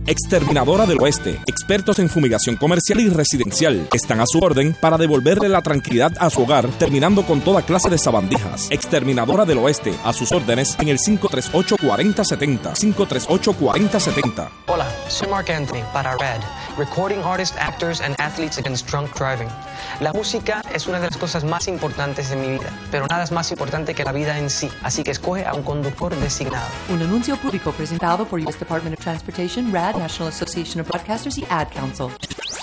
Exterminadora del Oeste, expertos en fumigación comercial y residencial, están a su orden para devolverle la tranquilidad a su hogar, terminando con toda clase de sabandijas. Exterminadora del Oeste, a sus órdenes en el 538-4070. 538-4070. Hola, soy Mark Anthony para RAD, Recording Artists, Actors and Athletes Against Drunk Driving. La música es una de las cosas más importantes de mi vida, pero nada es más importante que la vida en sí, así que escoge a un conductor designado. Un anuncio público presentado por U.S. Department of Transportation, RAD, National Association of Broadcasters y Ad Council.